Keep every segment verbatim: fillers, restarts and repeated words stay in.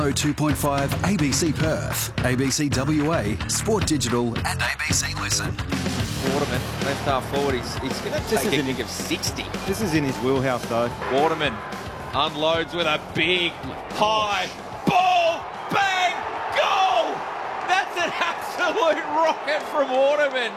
oh two point five A B C Perth, A B C W A, Sport Digital and A B C Listen. Waterman, left half forward, he's, he's going to take a kick of sixty. This is in his wheelhouse though. Waterman unloads with a big, high ball, bang, goal! That's an absolute rocket from Waterman.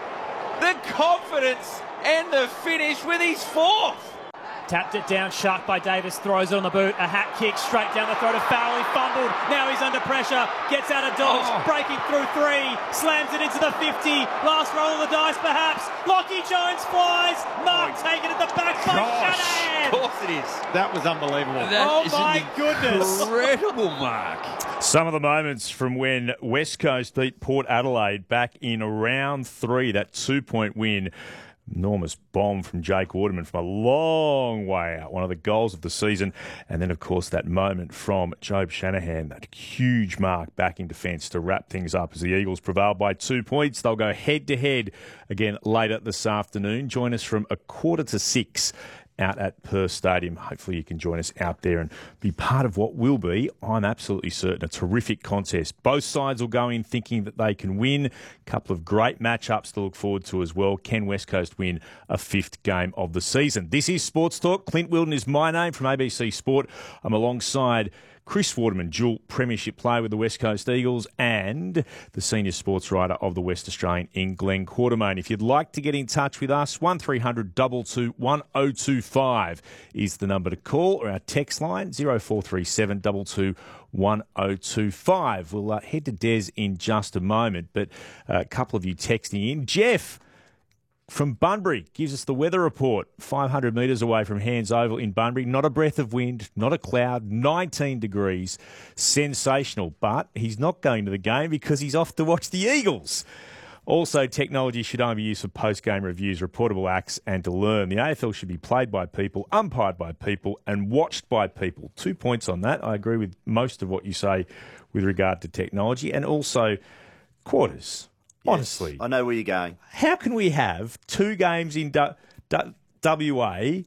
The confidence and the finish with his fourth. Tapped it down, shark by Davis, throws it on the boot, a hat kick straight down the throat of Farrell, he fumbled, now he's under pressure, gets out of dodge, oh. breaking through three, slams it into the fifty, last roll of the dice perhaps, Lockie Jones flies, Mark oh, taken at the back by Shanahan. Of course it is. That was unbelievable. That oh my goodness. Incredible, Mark. Some of the moments from when West Coast beat Port Adelaide back in round three, that two-point win. Enormous bomb from Jake Waterman from a long way out, one of the goals of the season. And then, of course, that moment from Jobe Shanahan, that huge mark back in defence to wrap things up as the Eagles prevail by two points. They'll go head-to-head again later this afternoon. Join us from a quarter to six out at Perth Stadium. Hopefully you can join us out there and be part of what will be, I'm absolutely certain, a terrific contest. Both sides will go in thinking that they can win. A couple of great matchups to look forward to as well. Can West Coast win a fifth game of the season? This is Sports Talk. Clint Wilden is my name from A B C Sport. I'm alongside Chris Waterman, dual premiership player with the West Coast Eagles, and the senior sports writer of the West Australian in Glenn Quartermain. If you'd like to get in touch with us, one three hundred two two one oh two five is the number to call, or our text line, oh four three seven two two one oh two five. We'll uh, head to Des in just a moment, but uh, a couple of you texting in. Jeff from Bunbury gives us the weather report. five hundred metres away from Hands Oval in Bunbury. Not a breath of wind, not a cloud, nineteen degrees. Sensational. But he's not going to the game because he's off to watch the Eagles. Also, technology should only be used for post-game reviews, reportable acts, and to learn. The A F L should be played by people, umpired by people, and watched by people. Two points on that. I agree with most of what you say with regard to technology. And also, quarters. Honestly. Yes, I know where you're going. How can we have two games in du- du- W A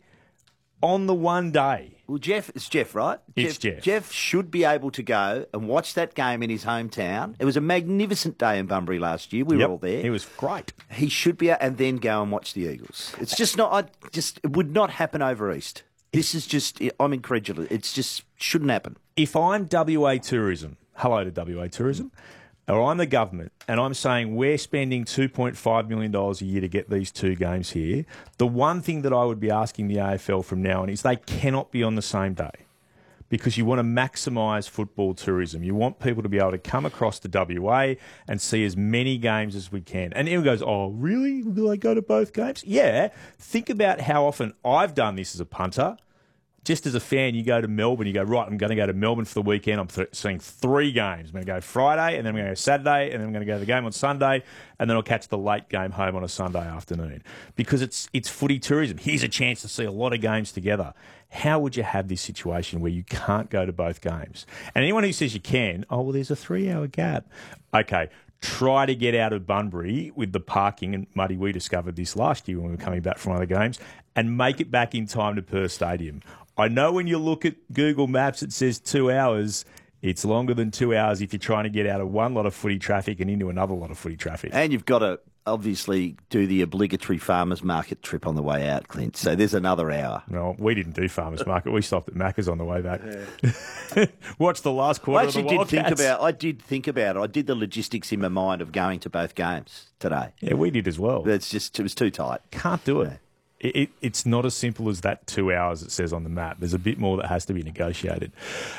on the one day? Well, Jeff, it's Jeff, right? It's Jeff, Jeff. Jeff should be able to go and watch that game in his hometown. It was a magnificent day in Bunbury last year. We yep, were all there. It was great. He should be, and then go and watch the Eagles. It's just not, I just, it would not happen over East. This is just, I'm incredulous. It's just, shouldn't happen. If I'm W A Tourism, hello to W A Tourism, or I'm the government, and I'm saying we're spending two point five million dollars a year to get these two games here, the one thing that I would be asking the A F L from now on is they cannot be on the same day, because you want to maximise football tourism. You want people to be able to come across to W A and see as many games as we can. And everyone goes, oh, really? Will they go to both games? Yeah. Think about how often I've done this as a punter. Just as a fan, you go to Melbourne, you go, right, I'm going to go to Melbourne for the weekend. I'm th- seeing three games. I'm going to go Friday, and then I'm going to go Saturday, and then I'm going to go to the game on Sunday, and then I'll catch the late game home on a Sunday afternoon. Because it's it's footy tourism. Here's a chance to see a lot of games together. How would you have this situation where you can't go to both games? And anyone who says you can, oh, well, there's a three-hour gap. Okay, try to get out of Bunbury with the parking, and Muddy, we discovered this last year when we were coming back from one of the games, and make it back in time to Perth Stadium. I know when you look at Google Maps, it says two hours. It's longer than two hours if you're trying to get out of one lot of footy traffic and into another lot of footy traffic. And you've got to obviously do the obligatory farmers market trip on the way out, Clint. So there's another hour. No, we didn't do farmers market. We stopped at Macca's on the way back. Yeah. Watch the last quarter I actually of the Wildcats. did think about. I did think about it. I did the logistics in my mind of going to both games today. Yeah, we did as well. But it's just it was too tight. Can't do it. Yeah. It, it. It's not as simple as that two hours it says on the map. There's a bit more that has to be negotiated.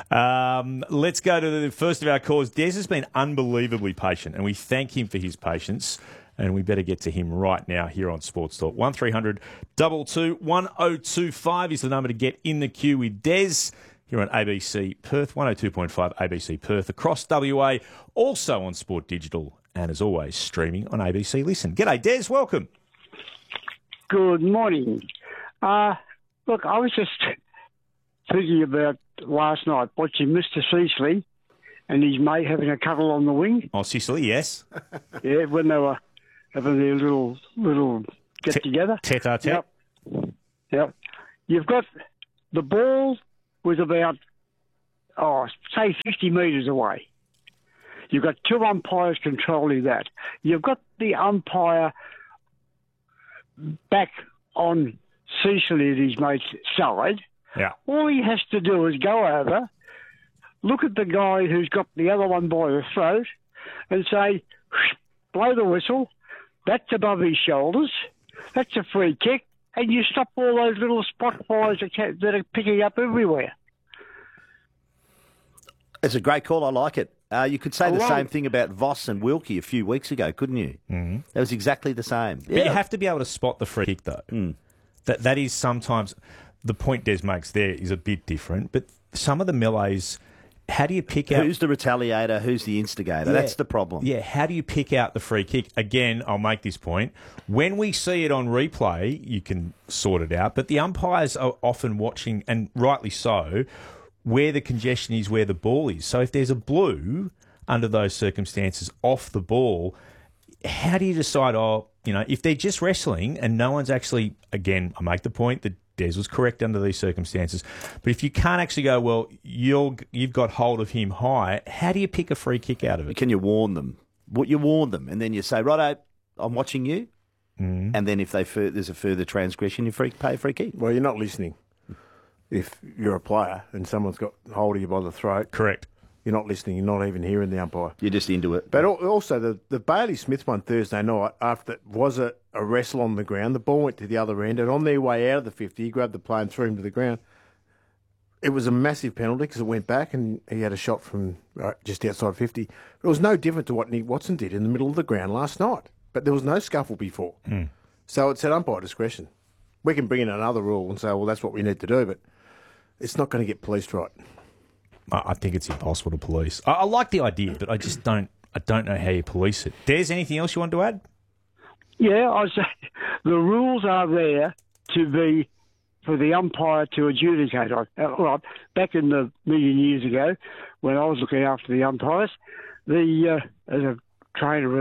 Um, let's go to the first of our calls. Des has been unbelievably patient, and we thank him for his patience. And we better get to him right now here on Sports Talk. one three hundred two two one oh two five is the number to get in the queue with Des here on A B C Perth, one oh two point five A B C Perth, across W A, also on Sport Digital, and as always, streaming on A B C Listen. G'day, Des. Welcome. Good morning. Uh, look, I was just thinking about last night watching Mister Cecily and his mate having a cuddle on the wing. Oh, Cecily, yes. Yeah, when they were having their little little get T- together. Tete-a-tete. Yep. Yep. You've got the ball was about oh, say fifty metres away. You've got two umpires controlling that. You've got the umpire back on Cecily at his mate's side. Yeah. All he has to do is go over, look at the guy who's got the other one by the throat, and say, blow the whistle. That's above his shoulders. That's a free kick. And you stop all those little spot fires that are picking up everywhere. It's a great call. I like it. Uh, you could say I the love same it. thing about Voss and Wilkie a few weeks ago, couldn't you? Mm-hmm. That was exactly the same. But you have to be able to spot the free kick, though. Mm. That That is sometimes... The point Des makes there is a bit different, but some of the melees, how do you pick out... Who's the retaliator? Who's the instigator? Yeah. That's the problem. Yeah, how do you pick out the free kick? Again, I'll make this point. When we see it on replay, you can sort it out, but the umpires are often watching, and rightly so, where the congestion is, where the ball is. So if there's a blue under those circumstances off the ball, how do you decide, oh, you know, if they're just wrestling and no one's actually, again, I make the point that Des was correct under these circumstances, but if you can't actually go, well, you're, you've got hold of him high, how do you pick a free kick out of it? Can you warn them? What you warn them, and then you say, righto, I'm watching you, mm. and then if they fur- there's a further transgression, you free, pay a free kick. Well, you're not listening. If you're a player and someone's got hold of you by the throat, Correct. You're not listening. You're not even hearing the umpire. You're just into it. But al- also, the, the Bailey Smith one Thursday night, after it was a, a wrestle on the ground, the ball went to the other end, and on their way out of the fifty, he grabbed the player and threw him to the ground. It was a massive penalty because it went back, and he had a shot from right, just outside fifty. But it was no different to what Nick Watson did in the middle of the ground last night. But there was no scuffle before. Mm. So it's at umpire discretion. We can bring in another rule and say, well, that's what we need to do, but it's not going to get policed right. I think it's impossible to police. I, I like the idea, but I just don't. I don't know how you police it. Des, anything else you want to add? Yeah, I say the rules are there to be for the umpire to adjudicate on. Uh, right, back in the million years ago, when I was looking after the umpires, the uh, as a trainer